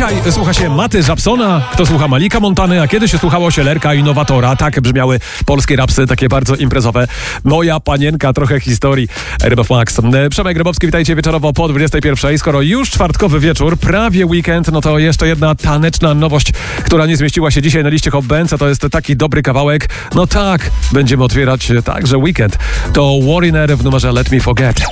Dzisiaj słucha się Maty Żabsona, kto słucha Malika Montany, a kiedyś słuchało się Lerka i Nowatora. Tak brzmiały polskie rapsy, takie bardzo imprezowe. Moja panienka, trochę historii. RMF Max. Przemek Grabowski, witajcie wieczorowo po 21. Skoro już czwartkowy wieczór, prawie weekend, no to jeszcze jedna taneczna nowość, która nie zmieściła się dzisiaj na liście Hot Dance, to jest taki dobry kawałek. No tak, będziemy otwierać także weekend. To Wariner w numerze Let Me Forget.